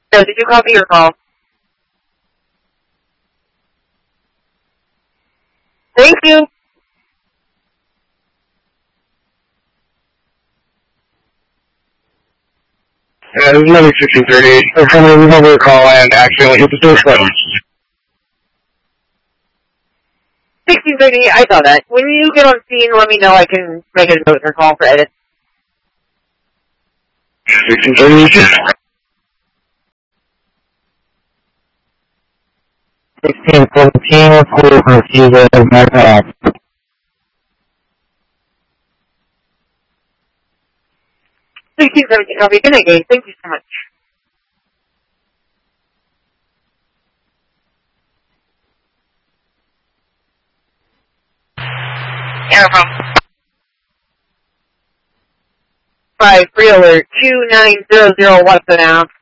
So, did you copy your call? Thank you. This is Medic 1630. If someone was over a call and accidentally hit the door button. 1630, I saw that. When you get on scene, let me know. I can make a note or call for edit. 1630. 1617, clear for Cuba, America. 1617, copy. Good night, guys. Thank you so much. Airphone. 5-3 alert 2900, what's announced?